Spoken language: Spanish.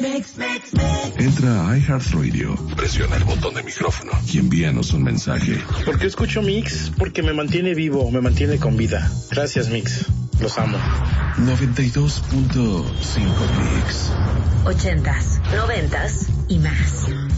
Entra a iHeartRadio, presiona el botón de micrófono y envíanos un mensaje. ¿Por qué escucho Mix? Porque me mantiene vivo, me mantiene con vida. Gracias, Mix. Los amo. 92.5 Mix. 80s, 90s y más.